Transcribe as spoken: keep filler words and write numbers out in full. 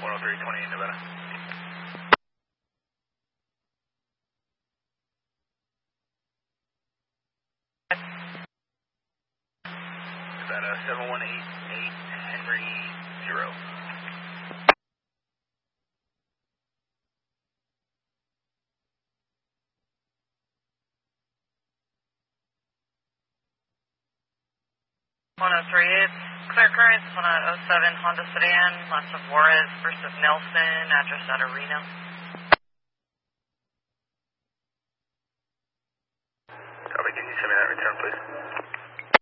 one oh three, twenty-eight, Nevada. Nevada, seven one eight eight, Henry, zero. one oh three, it's clear currents, one oh seven Honda Sedan, last of Juarez versus Nelson, address out of Reno. Copy, can you send me that return, please?